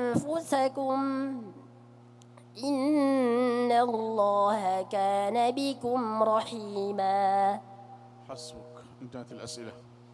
أنفسكم إن الله كان بكم رحيما. حسبك، انتهت الأسئلة.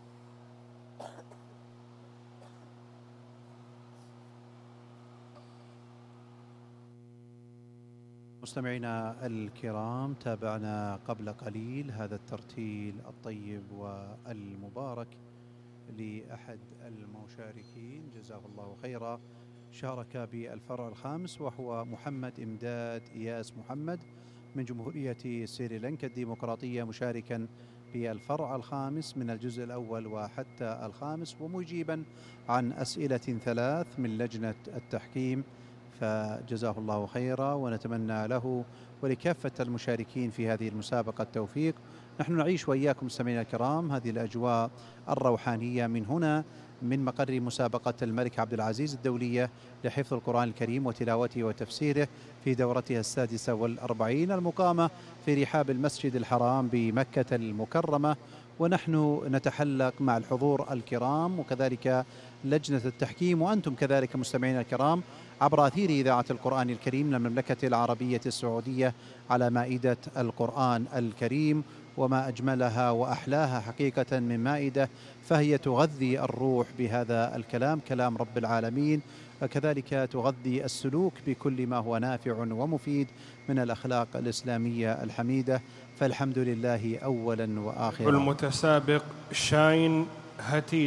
مستمعينا الكرام، تابعنا قبل قليل هذا الترتيل الطيب والمبارك لأحد المشاركين جزاه الله خيرا، شارك بالفرع الخامس وهو محمد إمداد إياس محمد من جمهورية سريلانكا الديمقراطية، مشاركا بالفرع الخامس من الجزء الأول وحتى الخامس، ومجيبا عن أسئلة 3 من لجنة التحكيم، فجزاه الله خيرا، ونتمنى له ولكافة المشاركين في هذه المسابقة التوفيق. نحن نعيش وإياكم مستمعينا الكرام هذه الأجواء الروحانية من هنا من مقر مسابقة الملك عبد العزيز الدولية لحفظ القرآن الكريم وتلاوته وتفسيره في دورتها 46 المقامة في رحاب المسجد الحرام بمكة المكرمة، ونحن نتحلق مع الحضور الكرام وكذلك لجنة التحكيم وأنتم كذلك مستمعينا الكرام عبر أثير إذاعة القرآن الكريم للمملكة العربية السعودية على مائدة القرآن الكريم، وما أجملها وأحلاها حقيقة من مائدة، فهي تغذي الروح بهذا الكلام، كلام رب العالمين، وكذلك تغذي السلوك بكل ما هو نافع ومفيد من الأخلاق الإسلامية الحميدة، فالحمد لله أولا وآخرا. المتسابق شاين هتيت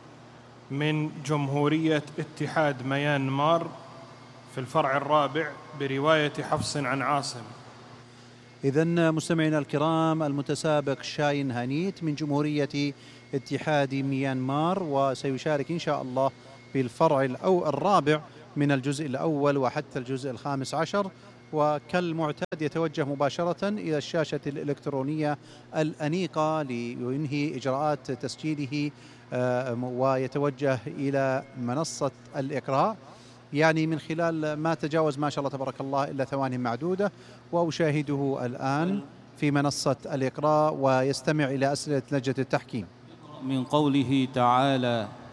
من جمهورية اتحاد ميانمار في الفرع الرابع برواية حفص عن عاصم. إذن مستمعينا الكرام، المتسابق شاين هانيت من جمهورية اتحاد ميانمار، وسيشارك إن شاء الله في الفرع الرابع من الجزء الأول وحتى الجزء الخامس عشر، وكالمعتاد يتوجه مباشرة إلى الشاشة الإلكترونية الأنيقة لينهي إجراءات تسجيله ويتوجه إلى منصة الإقراء، يعني من خلال ما تجاوز ما شاء الله تبارك الله إلا ثواني معدودة، وأشاهده الآن في منصة الإقراء ويستمع إلى أسئلة لجنة التحكيم. من قوله تعالى: